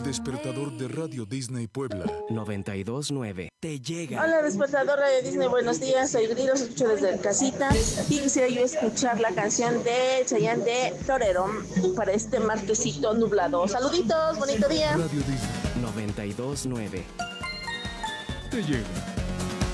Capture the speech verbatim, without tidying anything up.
despertador de Radio Disney Puebla. noventa y dos nueve. Te llega. Hola, despertador Radio Disney, buenos días. Soy Gris, los escucho desde casita. Y quisiera yo escuchar la canción de Chayanne de Torero para este martesito nublado. Saluditos, bonito día. Radio Disney noventa y dos nueve. te llega.